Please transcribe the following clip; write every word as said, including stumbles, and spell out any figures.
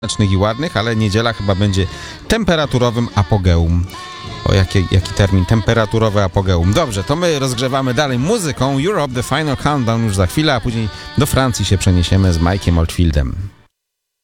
i ładnych, ale niedziela chyba będzie temperaturowym apogeum. O, jaki, jaki termin? Temperaturowe apogeum. Dobrze, to my rozgrzewamy dalej muzyką. Europe, The Final Countdown już za chwilę, a później do Francji się przeniesiemy z Mike'iem Oldfieldem.